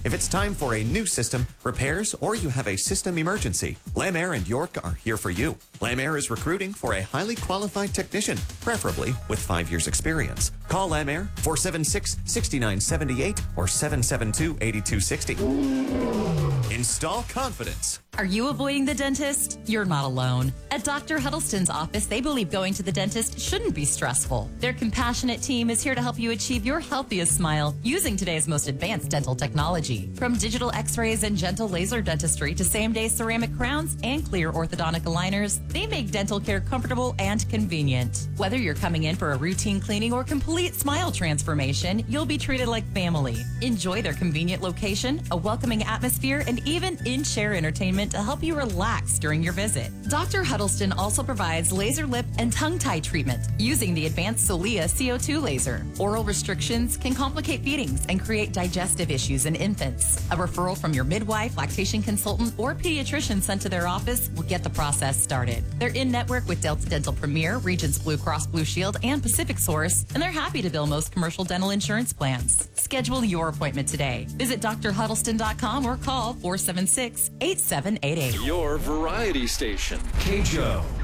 If it's time for a new system, repairs, or you have a system emergency, Lamaire and York are here for you. Lamaire is recruiting for a highly qualified technician, preferably with 5 years experience. Call Lamaire 476-6978 or 772-8260. Install confidence. Are you avoiding the dentist? You're not alone. At Dr. Huddleston's office, they believe going to the dentist shouldn't be stressful. Their compassionate team is here to help you achieve your healthiest smile using today's most advanced dental technology. From digital x-rays and gentle laser dentistry to same-day ceramic crowns and clear orthodontic aligners, they make dental care comfortable and convenient. Whether you're coming in for a routine cleaning or complete smile transformation, you'll be treated like family. Enjoy their convenient location, a welcoming atmosphere, and even in-chair entertainment to help you relax during your visit. Dr. Huddleston also provides laser lip and tongue-tie treatment using the advanced Solia CO2 laser. Oral restrictions can complicate feedings and create digestive issues in infants. A referral from your midwife, lactation consultant, or pediatrician sent to their office will get the process started. They're in network with Delta Dental Premier, Regents Blue Cross Blue Shield, and Pacific Source, and they're happy to bill most commercial dental insurance plans. Schedule your appointment today. Visit drhuddleston.com or call 476-8788. Your variety station. KJO.